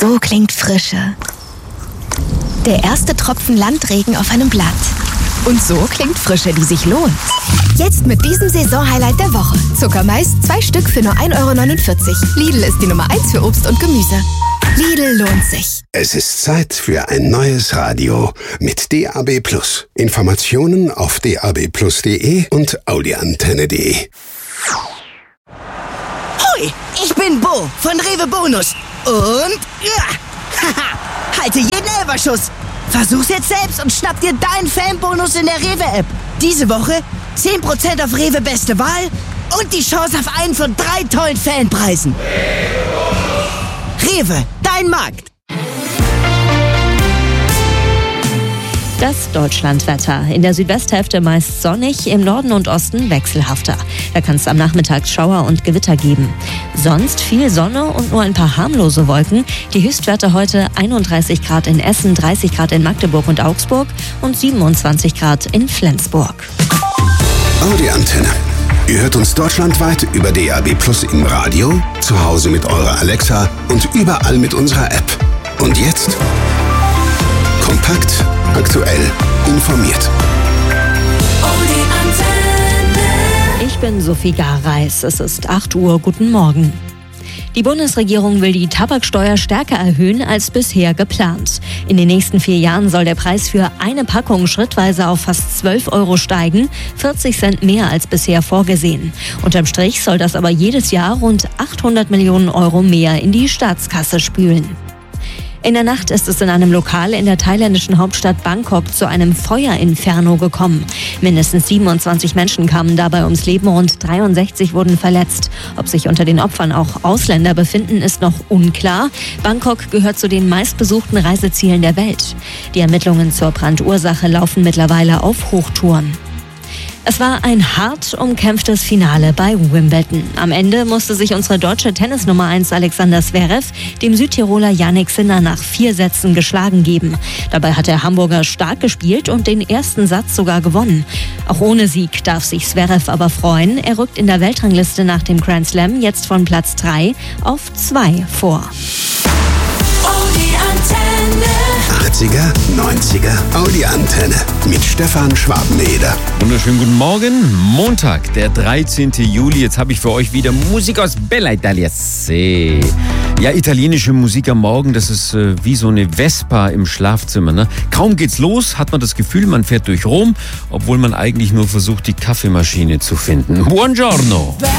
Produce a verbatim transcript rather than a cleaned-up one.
So klingt Frische. Der erste Tropfen Landregen auf einem Blatt. Und so klingt Frische, die sich lohnt. Jetzt mit diesem Saisonhighlight der Woche. Zuckermais, zwei Stück für nur ein Euro neunundvierzig. Lidl ist die Nummer eins für Obst und Gemüse. Lidl lohnt sich. Es ist Zeit für ein neues Radio mit D A B plus. Informationen auf d a b plus punkt d e und audioantenne punkt d e. Hoi, ich bin Bo von Rewe Bonus. Und ja, haha, halte jeden Elferschuss. Versuch's jetzt selbst und schnapp dir deinen Fanbonus in der Rewe-App. Diese Woche zehn Prozent auf Rewe Beste Wahl und die Chance auf einen von drei tollen Fanpreisen. Rewe, dein Markt. Das Deutschlandwetter. In der Südwesthälfte meist sonnig, im Norden und Osten wechselhafter. Da kann es am Nachmittag Schauer und Gewitter geben. Sonst viel Sonne und nur ein paar harmlose Wolken. Die Höchstwerte heute einunddreißig Grad in Essen, dreißig Grad in Magdeburg und Augsburg und siebenundzwanzig Grad in Flensburg. Audioantenne. Ihr hört uns deutschlandweit über D A B plus im Radio, zu Hause mit eurer Alexa und überall mit unserer App. Und jetzt kompakt, aktuell, informiert. Ich bin Sophie Gareis. Es ist acht Uhr. Guten Morgen. Die Bundesregierung will die Tabaksteuer stärker erhöhen als bisher geplant. In den nächsten vier Jahren soll der Preis für eine Packung schrittweise auf fast zwölf Euro steigen, vierzig Cent mehr als bisher vorgesehen. Unterm Strich soll das aber jedes Jahr rund achthundert Millionen Euro mehr in die Staatskasse spülen. In der Nacht ist es in einem Lokal in der thailändischen Hauptstadt Bangkok zu einem Feuerinferno gekommen. Mindestens siebenundzwanzig Menschen kamen dabei ums Leben, rund dreiundsechzig wurden verletzt. Ob sich unter den Opfern auch Ausländer befinden, ist noch unklar. Bangkok gehört zu den meistbesuchten Reisezielen der Welt. Die Ermittlungen zur Brandursache laufen mittlerweile auf Hochtouren. Es war ein hart umkämpftes Finale bei Wimbledon. Am Ende musste sich unsere deutsche Tennisnummer eins Alexander Zverev dem Südtiroler Jannik Sinner nach vier Sätzen geschlagen geben. Dabei hat der Hamburger stark gespielt und den ersten Satz sogar gewonnen. Auch ohne Sieg darf sich Zverev aber freuen. Er rückt in der Weltrangliste nach dem Grand Slam jetzt von Platz drei auf zwei vor. achtziger, neunziger, Audioantenne mit Stefan Schwabeneder. Wunderschönen guten Morgen. Montag, der dreizehnten Juli. Jetzt habe ich für euch wieder Musik aus Bella Italia. See. Ja, italienische Musik am Morgen, das ist äh, wie so eine Vespa im Schlafzimmer. Ne? Kaum geht's los, hat man das Gefühl, man fährt durch Rom, obwohl man eigentlich nur versucht, die Kaffeemaschine zu finden. Buongiorno.